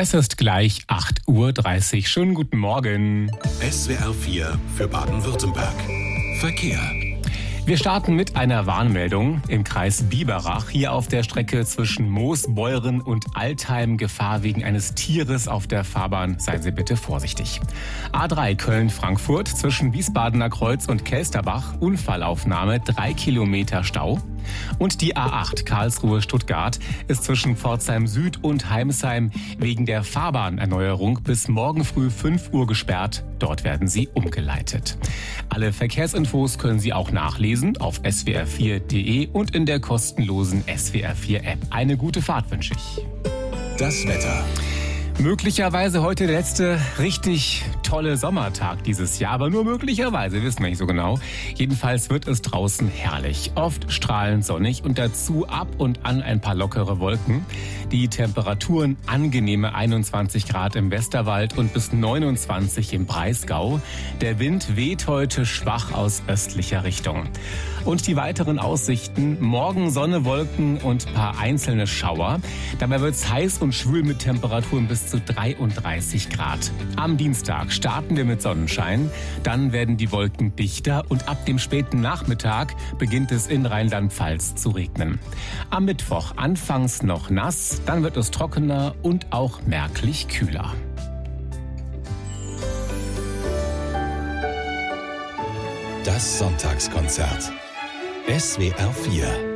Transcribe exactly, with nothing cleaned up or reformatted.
Es ist gleich acht Uhr dreißig. Schönen guten Morgen. S W R vier für Baden-Württemberg. Verkehr. Wir starten mit einer Warnmeldung im Kreis Biberach. Hier auf der Strecke zwischen Moosbeuren und Altheim Gefahr wegen eines Tieres auf der Fahrbahn. Seien Sie bitte vorsichtig. A drei Köln-Frankfurt zwischen Wiesbadener Kreuz und Kelsterbach. Unfallaufnahme, drei Kilometer Stau. Und die A acht Karlsruhe-Stuttgart ist zwischen Pforzheim Süd und Heimsheim wegen der Fahrbahnerneuerung bis morgen früh fünf Uhr gesperrt. Dort werden sie umgeleitet. Alle Verkehrsinfos können Sie auch nachlesen auf S W R vier punkt de und in der kostenlosen S W R vier App. Eine gute Fahrt wünsche ich. Das Wetter. Möglicherweise heute der letzte richtig tolle Sommertag dieses Jahr, aber nur möglicherweise, wissen wir nicht so genau. Jedenfalls wird es draußen herrlich, oft strahlend sonnig und dazu ab und an ein paar lockere Wolken. Die Temperaturen angenehme einundzwanzig Grad im Westerwald und bis neunundzwanzig im Breisgau. Der Wind weht heute schwach aus östlicher Richtung. Und die weiteren Aussichten: morgen Sonne, Wolken und ein paar einzelne Schauer. Dabei wird es heiß und schwül mit Temperaturen bis zu dreiunddreißig Grad. Am Dienstag starten wir mit Sonnenschein, dann werden die Wolken dichter und ab dem späten Nachmittag beginnt es in Rheinland-Pfalz zu regnen. Am Mittwoch anfangs noch nass, dann wird es trockener und auch merklich kühler. Das Sonntagskonzert. S W R vier